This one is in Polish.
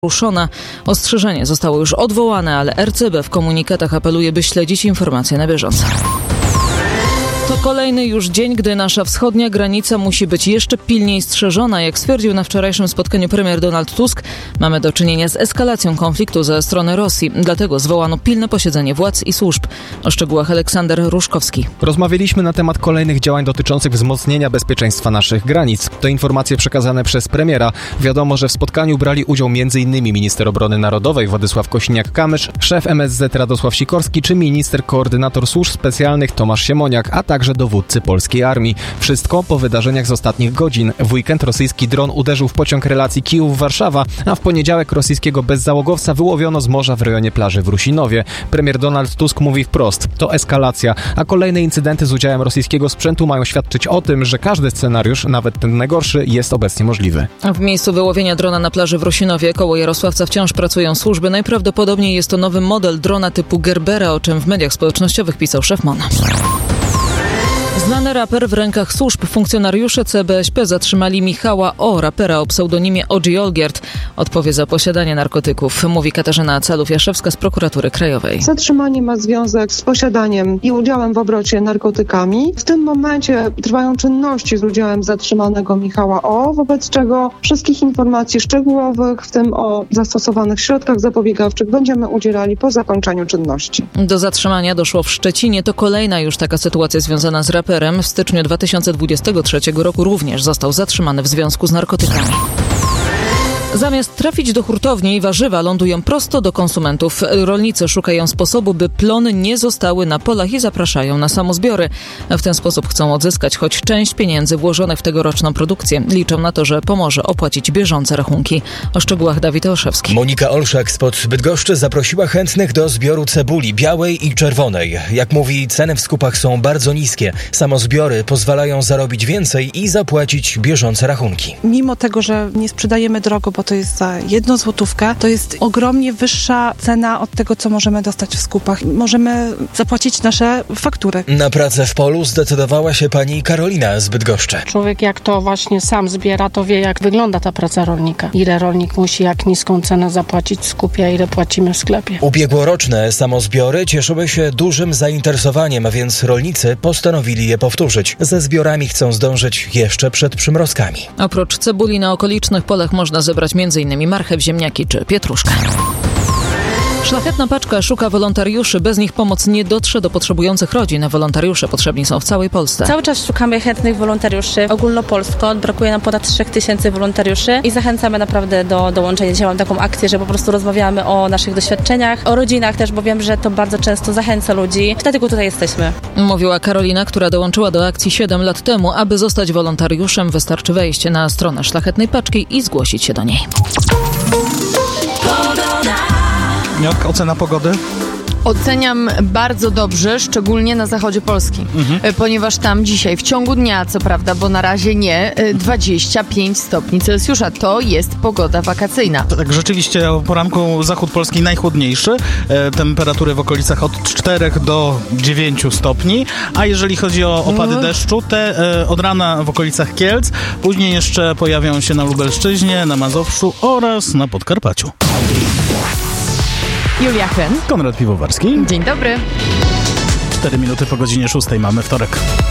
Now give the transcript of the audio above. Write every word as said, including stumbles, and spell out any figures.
ruszona. Ostrzeżenie zostało już odwołane, ale R C B w komunikatach apeluje, by śledzić informacje na bieżąco. To kolejny już dzień, gdy nasza wschodnia granica musi być jeszcze pilniej strzeżona. Jak stwierdził na wczorajszym spotkaniu premier Donald Tusk, mamy do czynienia z eskalacją konfliktu ze strony Rosji. Dlatego zwołano pilne posiedzenie władz i służb. O szczegółach Aleksander Ruszkowski. Rozmawialiśmy na temat kolejnych działań dotyczących wzmocnienia bezpieczeństwa naszych granic. To informacje przekazane przez premiera. Wiadomo, że w spotkaniu brali udział m.in. minister obrony narodowej Władysław Kosiniak-Kamysz, szef M S Z Radosław Sikorski czy minister koordynator służb specjalnych Tomasz Siemoniak, a także dowódcy polskiej armii. Wszystko po wydarzeniach z ostatnich godzin. W weekend rosyjski dron uderzył w pociąg relacji Kijów-Warszawa, a w poniedziałek rosyjskiego bezzałogowca wyłowiono z morza w rejonie plaży w Rusinowie. Premier Donald Tusk mówi wprost: to eskalacja, a kolejne incydenty z udziałem rosyjskiego sprzętu mają świadczyć o tym, że każdy scenariusz, nawet ten najgorszy, jest obecnie możliwy. W miejscu wyłowienia drona na plaży w Rusinowie koło Jarosławca wciąż pracują służby. Najprawdopodobniej jest to nowy model drona typu Gerbera, o czym w mediach społecznościowych pisał szef M O N. Znany raper w rękach służb. Funkcjonariusze C B S P zatrzymali Michała O., rapera o pseudonimie O G Olgierd. Odpowie za posiadanie narkotyków, mówi Katarzyna Calów-Jaszewska z Prokuratury Krajowej. Zatrzymanie ma związek z posiadaniem i udziałem w obrocie narkotykami. W tym momencie trwają czynności z udziałem zatrzymanego Michała O., wobec czego wszystkich informacji szczegółowych, w tym o zastosowanych środkach zapobiegawczych, będziemy udzielali po zakończeniu czynności. Do zatrzymania doszło w Szczecinie. To kolejna już taka sytuacja związana z raperem. W styczniu dwa tysiące dwudziestego trzeciego roku również został zatrzymany w związku z narkotykami. Zamiast trafić do hurtowni, warzywa lądują prosto do konsumentów. Rolnicy szukają sposobu, by plony nie zostały na polach i zapraszają na samozbiory. W ten sposób chcą odzyskać choć część pieniędzy włożonych w tegoroczną produkcję. Liczą na to, że pomoże opłacić bieżące rachunki. O szczegółach Dawid Olszewski. Monika Olszak spod Bydgoszczy zaprosiła chętnych do zbioru cebuli białej i czerwonej. Jak mówi, ceny w skupach są bardzo niskie. Samozbiory pozwalają zarobić więcej i zapłacić bieżące rachunki. Mimo tego, że nie sprzedajemy drogo, bo to jest za jedną złotówkę, to jest ogromnie wyższa cena od tego, co możemy dostać w skupach. Możemy zapłacić nasze faktury. Na pracę w polu zdecydowała się pani Karolina z Bydgoszczy. Człowiek jak to właśnie sam zbiera, to wie, jak wygląda ta praca rolnika. Ile rolnik musi, jak niską cenę zapłacić w skupie, a ile płacimy w sklepie. Ubiegłoroczne samozbiory cieszyły się dużym zainteresowaniem, a więc rolnicy postanowili je powtórzyć. Ze zbiorami chcą zdążyć jeszcze przed przymrozkami. Oprócz cebuli na okolicznych polach można zebrać między innymi marchew, ziemniaki czy pietruszkę. Szlachetna paczka szuka wolontariuszy. Bez nich pomoc nie dotrze do potrzebujących rodzin. Wolontariusze potrzebni są w całej Polsce. Cały czas szukamy chętnych wolontariuszy ogólnopolsko. Brakuje nam ponad trzech tysięcy wolontariuszy i zachęcamy naprawdę do dołączenia. Dzisiaj mam taką akcję, że po prostu rozmawiamy o naszych doświadczeniach, o rodzinach też, bo wiem, że to bardzo często zachęca ludzi. Dlatego tutaj jesteśmy. Mówiła Karolina, która dołączyła do akcji siedem lat temu. Aby zostać wolontariuszem, wystarczy wejść na stronę Szlachetnej Paczki i zgłosić się do niej. Jak ocena pogody? Oceniam bardzo dobrze, szczególnie na zachodzie Polski, mhm. ponieważ tam dzisiaj w ciągu dnia, co prawda, bo na razie nie, dwadzieścia pięć stopni Celsjusza. To jest pogoda wakacyjna. Tak, rzeczywiście o poranku zachód Polski najchłodniejszy. E, temperatury w okolicach od czterech do dziewięciu stopni, a jeżeli chodzi o opady mhm. deszczu, te e, od rana w okolicach Kielc, później jeszcze pojawią się na Lubelszczyźnie, na Mazowszu oraz na Podkarpaciu. Julia Hen. Konrad Piwowarski. Dzień dobry. Cztery minuty po godzinie szóstej mamy wtorek.